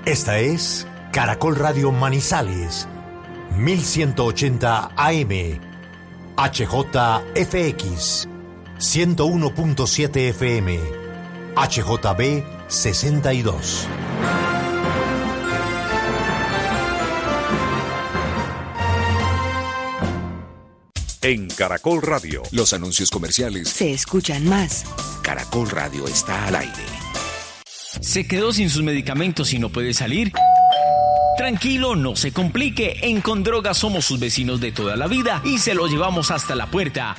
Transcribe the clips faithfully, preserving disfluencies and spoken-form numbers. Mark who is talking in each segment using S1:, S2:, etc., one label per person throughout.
S1: Esta es Caracol Radio Manizales, mil ciento ochenta A M, H J F X, ciento uno punto siete F M, H J B sesenta y dos.
S2: En Caracol Radio,
S3: los anuncios comerciales
S4: se escuchan más.
S3: Caracol Radio está al aire.
S5: ¿Se quedó sin sus medicamentos y no puede salir? Tranquilo, no se complique. En Condroga somos sus vecinos de toda la vida y se lo llevamos hasta la puerta.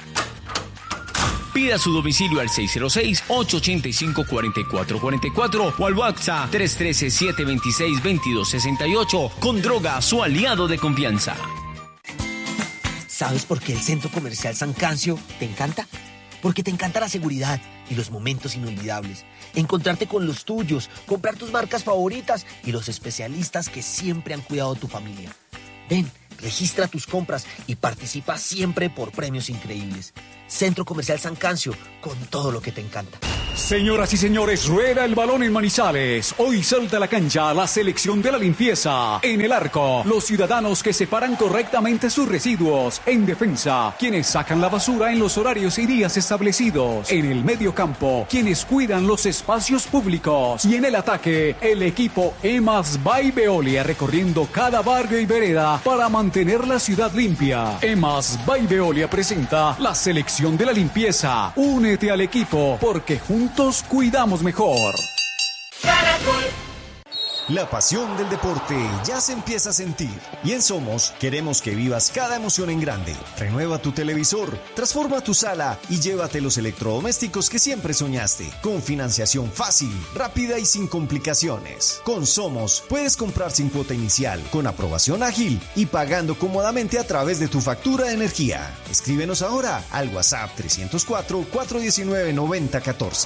S5: Pida su domicilio al seis cero seis, ocho ocho cinco, cuatro cuatro cuatro cuatro o al WhatsApp tres uno tres, siete dos seis, dos dos seis ocho. Condroga, su aliado de confianza.
S6: ¿Sabes por qué el Centro Comercial San Cancio te encanta? Porque te encanta la seguridad y los momentos inolvidables. Encontrarte con los tuyos, comprar tus marcas favoritas y los especialistas que siempre han cuidado tu familia. Ven, registra tus compras y participa siempre por premios increíbles. Centro Comercial San Cancio, con todo lo que te encanta.
S7: Señoras y señores, rueda el balón en Manizales. Hoy salta a la cancha la selección de la limpieza. En el arco, los ciudadanos que separan correctamente sus residuos. En defensa, quienes sacan la basura en los horarios y días establecidos. En el medio campo, quienes cuidan los espacios públicos. Y en el ataque, el equipo EMAS by Veolia recorriendo cada barrio y vereda para mantener la ciudad limpia. EMAS by Veolia presenta la selección de la limpieza. Únete al equipo porque juntos cuidamos mejor.
S8: Caracol. La pasión del deporte ya se empieza a sentir y en Somos queremos que vivas cada emoción en grande. Renueva tu televisor, transforma tu sala y llévate los electrodomésticos que siempre soñaste, con financiación fácil, rápida y sin complicaciones. Con Somos puedes comprar sin cuota inicial, con aprobación ágil y pagando cómodamente a través de tu factura de energía. Escríbenos ahora al WhatsApp trescientos cuatro, cuatro diecinueve, noventa catorce.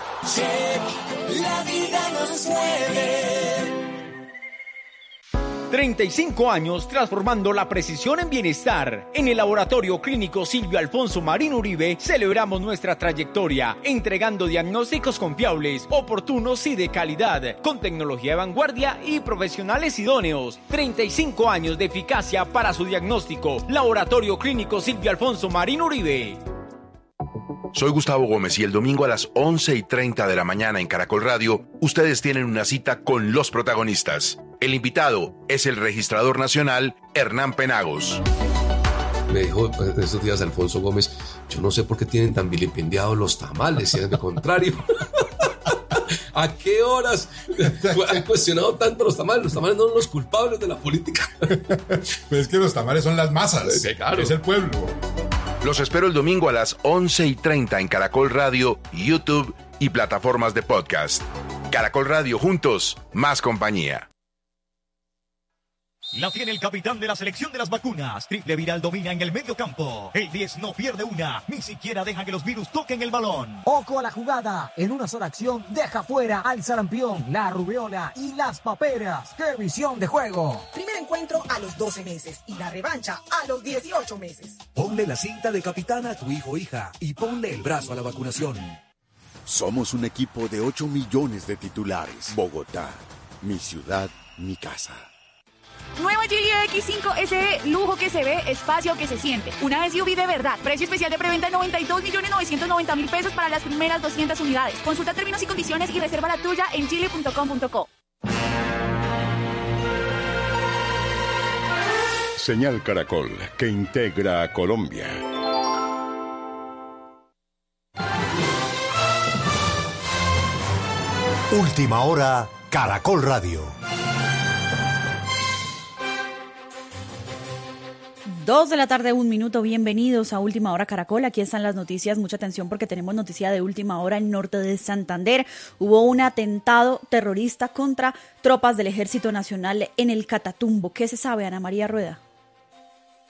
S9: Check, la vida nos mueve.
S10: treinta y cinco años transformando la precisión en bienestar. En el Laboratorio Clínico Silvio Alfonso Marín Uribe celebramos nuestra trayectoria, entregando diagnósticos confiables, oportunos y de calidad, con tecnología de vanguardia y profesionales idóneos. treinta y cinco años de eficacia para su diagnóstico. Laboratorio Clínico Silvio Alfonso Marín Uribe.
S2: Soy Gustavo Gómez y el domingo a las once y treinta de la mañana en Caracol Radio, ustedes tienen una cita con los protagonistas. El invitado es el registrador nacional Hernán Penagos.
S11: Me dijo en estos días Alfonso Gómez, yo no sé por qué tienen tan vilipendiados los tamales, si es de contrario. ¿A qué horas han cuestionado tanto los tamales? Los tamales no son los culpables de la política.
S12: Pues es que los tamales son las masas, sí, claro. Es el pueblo.
S2: Los espero el domingo a las once y treinta en Caracol Radio, YouTube y plataformas de podcast. Caracol Radio, juntos, más compañía.
S13: La tiene el capitán de la selección de las vacunas. Triple Viral domina en el medio campo. El diez no pierde una, ni siquiera deja que los virus toquen el balón.
S14: Ojo a la jugada. En una sola acción deja fuera al sarampión, la rubiola y las paperas. ¡Qué visión de juego!
S15: Primer encuentro a los doce meses y la revancha a los dieciocho meses.
S16: Ponle la cinta de capitán a tu hijo o hija y ponle el brazo a la vacunación.
S17: Somos un equipo de ocho millones de titulares. Bogotá, mi ciudad, mi casa.
S18: Nueva Geely X cinco S E, lujo que se ve, espacio que se siente. Una S U V de verdad. Precio especial de preventa de noventa y dos millones novecientos noventa mil pesos para las primeras doscientas unidades. Consulta términos y condiciones y reserva la tuya en geely punto com punto co.
S19: Señal Caracol, que integra a Colombia.
S1: Última hora, Caracol Radio.
S20: Dos de la tarde, un minuto. Bienvenidos a Última Hora Caracol. Aquí están las noticias. Mucha atención porque tenemos noticia de última hora en norte de Santander. Hubo un atentado terrorista contra tropas del Ejército Nacional en el Catatumbo. ¿Qué se sabe, Ana María Rueda?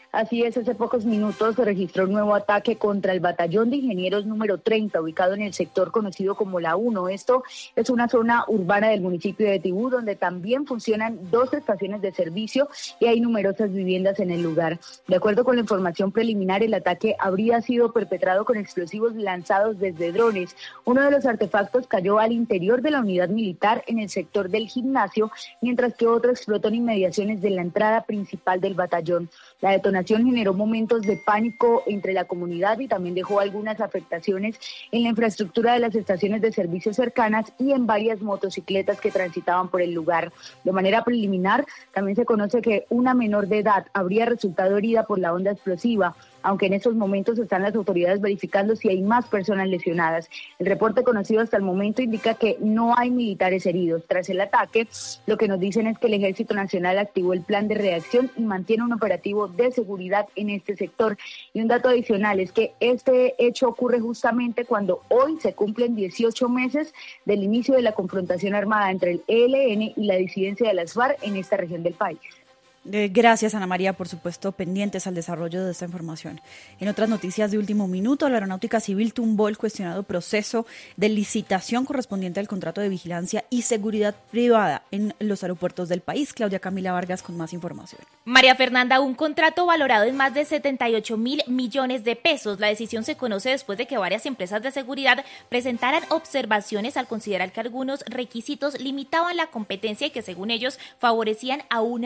S4: Así es, hace pocos minutos se registró un nuevo ataque contra el batallón de ingenieros número treinta, ubicado en el sector conocido como La uno. Esto es una zona urbana del municipio de Tibú, donde también funcionan dos estaciones de servicio y hay numerosas viviendas en el lugar. De acuerdo con la información preliminar, el ataque habría sido perpetrado con explosivos lanzados desde drones. Uno de los artefactos cayó al interior de la unidad militar en el sector del gimnasio, mientras que otro explotó en inmediaciones de la entrada principal del batallón. La detonación generó momentos de pánico entre la comunidad y también dejó algunas afectaciones en la infraestructura de las estaciones de servicio cercanas y en varias motocicletas que transitaban por el lugar. De manera preliminar, también se conoce que una menor de edad habría resultado herida por la onda explosiva, aunque en estos momentos están las autoridades verificando si hay más personas lesionadas. El reporte conocido hasta el momento indica que no hay militares heridos. Tras el ataque, lo que nos dicen es que el Ejército Nacional activó el plan de reacción y mantiene un operativo de seguridad en este sector. Y un dato adicional es que este hecho ocurre justamente cuando hoy se cumplen dieciocho meses del inicio de la confrontación armada entre el E L N y la disidencia de las FARC en esta región del país.
S20: Gracias, Ana María, por supuesto, pendientes al desarrollo de esta información. En otras noticias de último minuto, la Aeronáutica Civil tumbó el cuestionado proceso de licitación correspondiente al contrato de vigilancia y seguridad privada en los aeropuertos del país. Claudia Camila Vargas con más información.
S21: María Fernanda, un contrato valorado en más de setenta y ocho mil millones de pesos. La decisión se conoce después de que varias empresas de seguridad presentaran observaciones al considerar que algunos requisitos limitaban la competencia y que, según ellos, favorecían a una